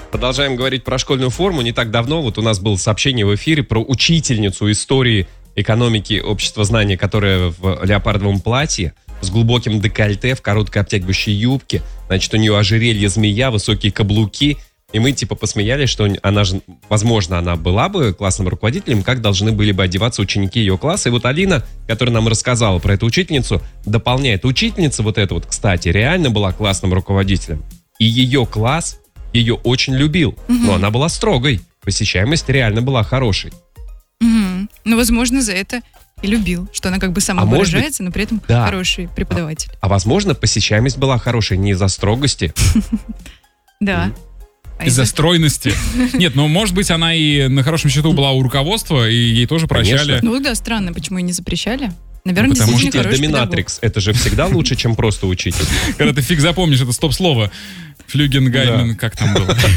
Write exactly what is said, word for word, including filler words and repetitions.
Продолжаем говорить про школьную форму. Не так давно вот у нас было сообщение в эфире про учительницу истории экономики общества знания, которая в леопардовом платье с глубоким декольте, в короткой обтягивающей юбке. Значит, у нее ожерелье змея, высокие каблуки. И мы типа посмеялись, что она же, возможно, она была бы классным руководителем, как должны были бы одеваться ученики ее класса. И вот Алина, которая нам рассказала про эту учительницу, дополняет. Учительница вот эта вот, кстати, реально была классным руководителем. И ее класс ее очень любил. Угу. Но она была строгой. Посещаемость реально была хорошей. Угу. Ну, возможно, за это и любил, что она как бы сама а выражается, быть, но при этом да. хороший преподаватель. А, а возможно, посещаемость была хорошей не из-за строгости. Да. Из-за стройности. Нет, ну, может быть, она и на хорошем счету была у руководства, и ей тоже прощали. Ну да, странно, почему ее не запрещали. Наверное, ну, потому что хороший доминатрикс, это же всегда лучше, чем просто учитель. Когда ты фиг запомнишь это стоп-слово. Флюгенгаймен, как там было?